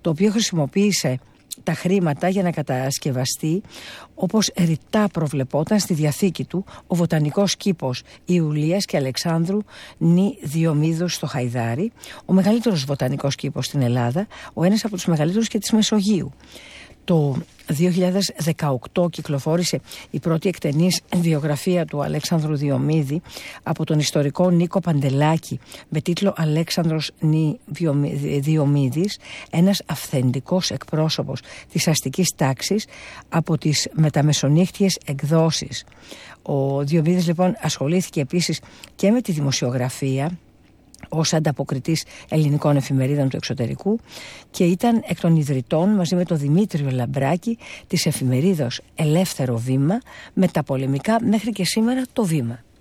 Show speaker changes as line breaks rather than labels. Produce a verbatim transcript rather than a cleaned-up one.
το οποίο χρησιμοποίησε τα χρήματα για να κατασκευαστεί, όπως ρητά προβλεπόταν στη διαθήκη του, ο βοτανικός κήπος Ιουλίας και Αλεξάνδρου νη Διομήδου στο Χαϊδάρι, ο μεγαλύτερος βοτανικός κήπος στην Ελλάδα, ο ένας από τους μεγαλύτερους και της Μεσογείου. Το δύο χιλιάδες δεκαοκτώ κυκλοφόρησε η πρώτη εκτενής βιογραφία του Αλέξανδρου Διομήδη από τον ιστορικό Νίκο Παντελάκη με τίτλο «Αλέξανδρος νη Διομήδης», ένας αυθεντικός εκπρόσωπος της αστικής τάξης από τις μεταμεσονύχτιες εκδόσεις. Ο Διομήδης λοιπόν ασχολήθηκε επίσης και με τη δημοσιογραφία ως ανταποκριτής ελληνικών εφημερίδων του εξωτερικού και ήταν εκ των ιδρυτών μαζί με τον Δημήτριο Λαμπράκη της εφημερίδος Ελεύθερο Βήμα, μεταπολεμικά μέχρι και σήμερα το Βήμα.